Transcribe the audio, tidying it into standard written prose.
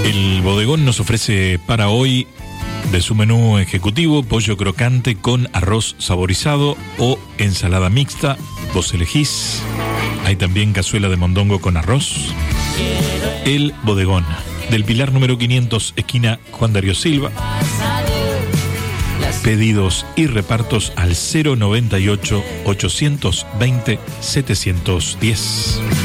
El bodegón nos ofrece para hoy de su menú ejecutivo pollo crocante con arroz saborizado o ensalada mixta. Vos elegís. Hay también cazuela de mondongo con arroz. El bodegón del Pilar número 500, esquina Juan Darío Silva. Pedidos y repartos al 098 820 710.